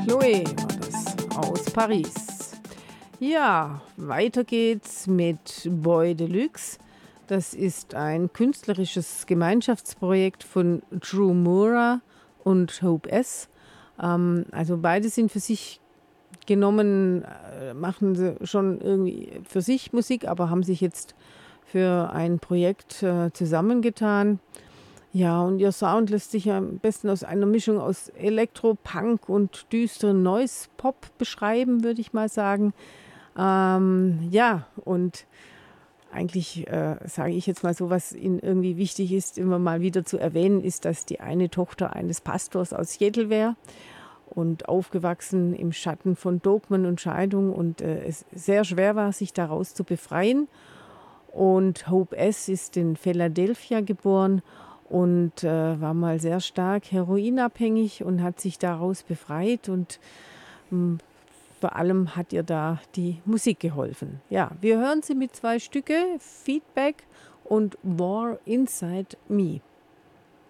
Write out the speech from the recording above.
Chloe war das aus Paris. Ja, weiter geht's mit Boy Deluxe. Das ist ein künstlerisches Gemeinschaftsprojekt von Drew Mura und Hope S. Also beide sind für sich genommen, machen sie schon irgendwie für sich Musik, aber haben sich jetzt für ein Projekt zusammengetan. Ja, und ihr Sound lässt sich ja am besten aus einer Mischung aus Elektro, Punk und düsteren Noise-Pop beschreiben, würde ich mal sagen. Ja, und eigentlich sage ich jetzt mal so, was Ihnen irgendwie wichtig ist, immer mal wieder zu erwähnen, ist, dass die eine Tochter eines Pastors aus Seattle wäre und aufgewachsen im Schatten von Dogmen und Scheidung und es sehr schwer war, sich daraus zu befreien. Und Hope S. ist in Philadelphia geboren und war mal sehr stark heroinabhängig und hat sich daraus befreit und vor allem hat ihr da die Musik geholfen. Ja, wir hören sie mit 2 Stücke, Feedback und War Inside Me.